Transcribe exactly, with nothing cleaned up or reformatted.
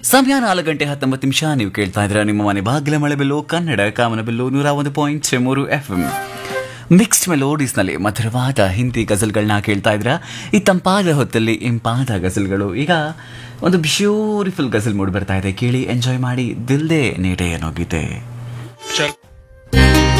ಸಮಯ ನಾಲ್ಕು ಗಂಟೆ ಹತ್ತೊಂಬತ್ತು ನಿಮಿಷ. ನೀವು ಕೇಳ್ತಾ ಇದ್ದೀರಾ ನಿಮ್ಮ ಮನೆ ಬಾಗಿಲ ಮಳೆಬೆಲ್ಲು ಕನ್ನಡ ಕಾಮನಬೆಲ್ಲು ನೂರ ಒಂದು ಪಾಯಿಂಟ್ ಮೂರು ಎಫ್ ಎಂ. ಮಿಕ್ಸ್ಡ್ ಮೆಲೋಡೀಸ್ನಲ್ಲಿ ಮಧುರವಾದ ಹಿಂದಿ ಗಜಲ್ಗಳನ್ನ ಕೇಳ್ತಾ ಇದ್ದೀರಾ. ಈ ತಂಪಾದ ಹೊತ್ತಲ್ಲಿ ಇಂಪಾದ ಗಜಲ್ಗಳು. ಈಗ ಒಂದು ಬ್ಯೂಟಿಫುಲ್ ಗಜಲ್ ಮೂಡಿ ಬರ್ತಾ ಇದೆ, ಕೇಳಿ ಎಂಜಾಯ್ ಮಾಡಿ. ದಿಲ್ದೇ ನೀಡೆ ಅನ್ನೋ ಗೀತೆ.